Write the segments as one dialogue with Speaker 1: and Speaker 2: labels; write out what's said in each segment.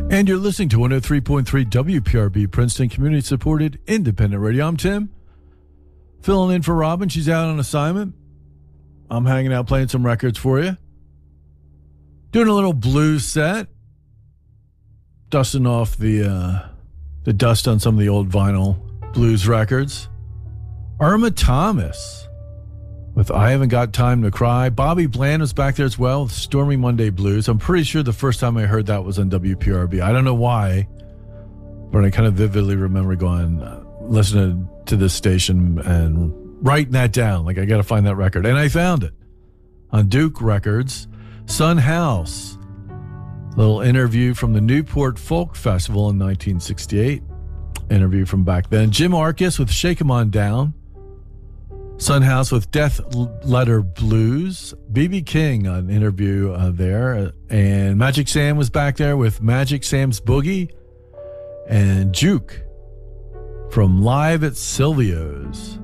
Speaker 1: And you're listening to 103.3 WPRB, Princeton Community Supported Independent Radio. I'm Tim, filling in for Robin. She's out on assignment. I'm hanging out playing some records for you. Doing a little blues set. Dusting off the dust on some of the old vinyl blues records. Irma Thomas with I Haven't Got Time to Cry. Bobby Bland was back there as well with Stormy Monday Blues. I'm pretty sure the first time I heard that was on WPRB. I don't know why, but I kind of vividly remember going, listening to this station and writing that down. Like, I got to find that record. And I found it on Duke Records. Son House. Little interview from the Newport Folk Festival in 1968. Interview from back then. Jim Arcus with Shake 'Em On Down. Son House with Death Letter Blues. B.B. King, an interview there. And Magic Sam was back there with Magic Sam's Boogie. And Juke from Live at Silvio's.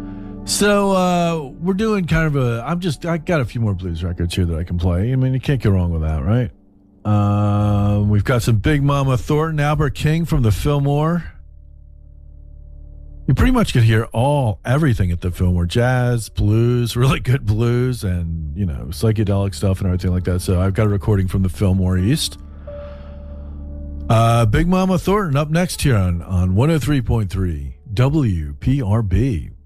Speaker 1: So we're doing kind of I got a few more blues records here that I can play. I mean, you can't go wrong with that, right? We've got some Big Mama Thornton, Albert King from the Fillmore. You pretty much could hear everything at the Fillmore. Jazz, blues, really good blues, and, psychedelic stuff and everything like that. So I've got a recording from the Fillmore East. Big Mama Thornton up next here on 103.3 WPRB.